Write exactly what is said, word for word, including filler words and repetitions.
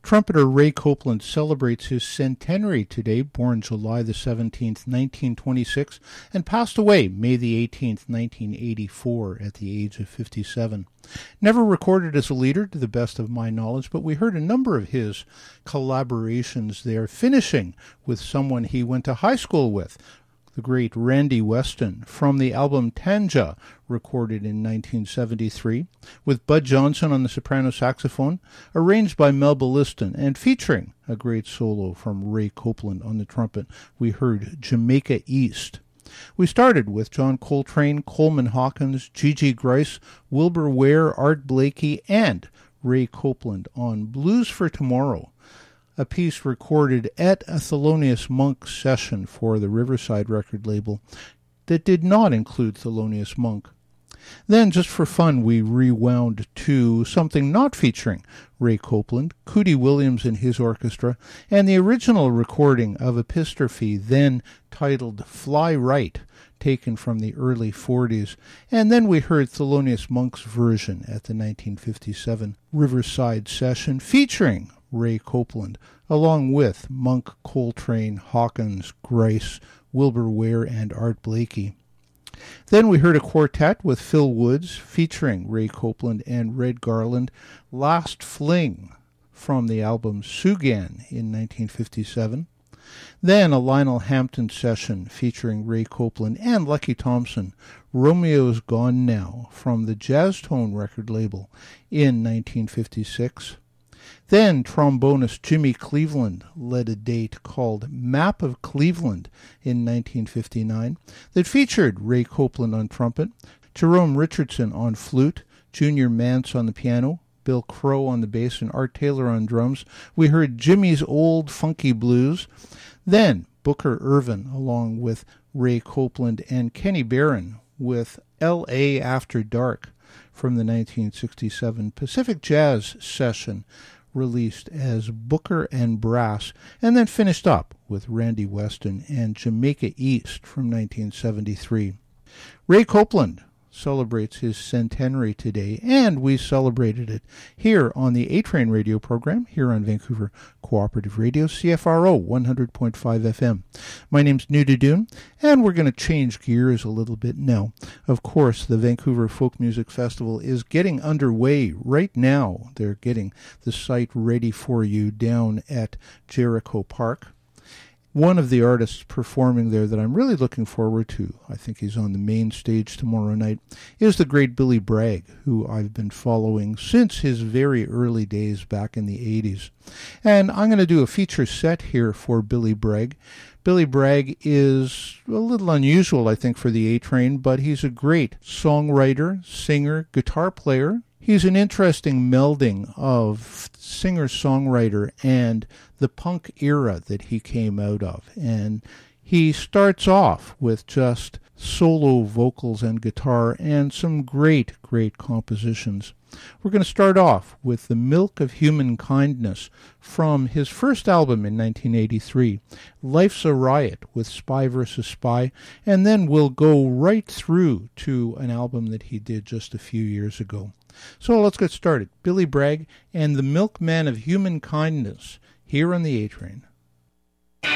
Trumpeter Ray Copeland celebrates his centenary today, born July the seventeenth, nineteen twenty-six, and passed away May the eighteenth, nineteen eighty-four, at the age of fifty-seven. Never recorded as a leader, to the best of my knowledge, but we heard a number of his collaborations there, finishing with someone he went to high school with, the great Randy Weston, from the album Tanja, recorded in nineteen seventy-three, with Bud Johnson on the soprano saxophone, arranged by Melba Liston, and featuring a great solo from Ray Copeland on the trumpet. We heard Jamaica East. We started with John Coltrane, Coleman Hawkins, Gigi Grice, Wilbur Ware, Art Blakey, and Ray Copeland on Blues for Tomorrow, a piece recorded at a Thelonious Monk session for the Riverside record label that did not include Thelonious Monk. Then, just for fun, we rewound to something not featuring Ray Copeland, Cootie Williams and his orchestra, and the original recording of Epistrophe, then titled Fly Right, taken from the early forties. And then we heard Thelonious Monk's version at the nineteen fifty-seven Riverside session, featuring Ray Copeland, along with Monk, Coltrane, Hawkins, Grice, Wilbur Ware, and Art Blakey. Then we heard a quartet with Phil Woods, featuring Ray Copeland and Red Garland, Last Fling, from the album Sugan in nineteen fifty-seven. Then a Lionel Hampton session featuring Ray Copeland and Lucky Thompson, Romeo's Gone Now, from the Jazz Tone record label in nineteen fifty-six. Then trombonist Jimmy Cleveland led a date called Map of Cleveland in nineteen fifty-nine that featured Ray Copeland on trumpet, Jerome Richardson on flute, Junior Mance on the piano, Bill Crow on the bass, and Art Taylor on drums. We heard Jimmy's Old Funky Blues. Then Booker Ervin along with Ray Copeland and Kenny Barron with L A After Dark from the nineteen sixty-seven Pacific Jazz session, released as Booker and Brass, and then finished up with Randy Weston and Jamaica East from nineteen seventy-three. Ray Copeland celebrates his centenary today, and we celebrated it here on the A-Train radio program, here on Vancouver Cooperative Radio, C F R O one hundred point five F M. My name's Nuda Dune, and we're going to change gears a little bit now. Of course, the Vancouver Folk Music Festival is getting underway right now. They're getting the site ready for you down at Jericho Park. One of the artists performing there that I'm really looking forward to, I think he's on the main stage tomorrow night, is the great Billy Bragg, who I've been following since his very early days back in the eighties. And I'm going to do a feature set here for Billy Bragg. Billy Bragg is a little unusual, I think, for the A-Train, but he's a great songwriter, singer, guitar player. He's an interesting melding of singer-songwriter and the punk era that he came out of. And he starts off with just solo vocals and guitar and some great, great compositions. We're going to start off with The Milk of Human Kindness from his first album in nineteen eighty-three, Life's a Riot with Spy versus Spy, and then we'll go right through to an album that he did just a few years ago. So let's get started. Billy Bragg and The Milkman of Human Kindness here on the A-Train.